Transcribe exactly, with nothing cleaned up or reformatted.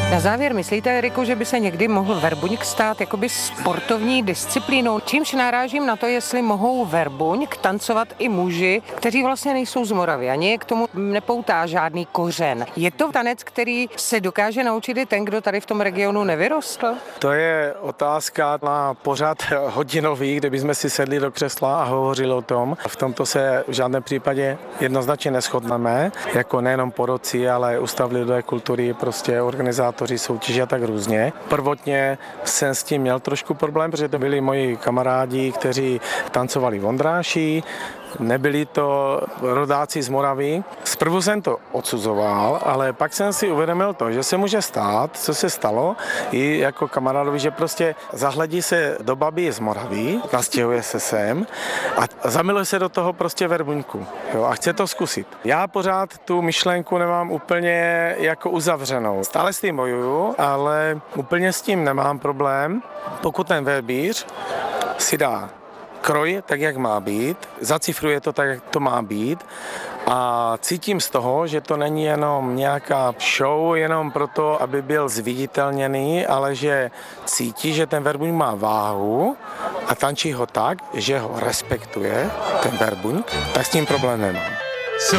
Na závěr myslíte, Eriku, že by se někdy mohl verbuňk stát jakoby sportovní disciplínou? Čímž narážím na to, jestli mohou verbuňk tancovat i muži, kteří vlastně nejsou z Moravy, ani je k tomu nepoutá žádný kořen. Je to tanec, který se dokáže naučit i ten, kdo tady v tom regionu nevyrostl? To je otázka na pořad hodinový, kde bychom si sedli do křesla a hovořili o tom. V tomto se v žádném případě jednoznačně neshodneme, jako nejenom poroci, ale Ústav lidové kultury, prostě organizátoři soutěže a tak různě. Prvotně jsem s tím měl trošku problém, protože to byli moji kamarádi, kteří tancovali v Ondráši, nebyli to rodáci z Moravy. Zprvu jsem to odsuzoval, ale pak jsem si uvědomil to, že se může stát, co se stalo, i jako kamarádovi, že prostě zahledí se do babi z Moravy, nastěhuje se sem a zamiluje se do toho prostě verbuňku, jo, a chce to zkusit. Já pořád tu myšlenku nemám úplně jako uzavřenou. Stále s tím bojuju, ale úplně s tím nemám problém, pokud ten verbíř si dá kroj tak, jak má být, zacifruje to tak, jak to má být a cítím z toho, že to není jenom nějaká show, jenom proto, aby byl zviditelněný, ale že cítí, že ten verbuňk má váhu a tančí ho tak, že ho respektuje, ten verbuňk, tak s tím problém nemám.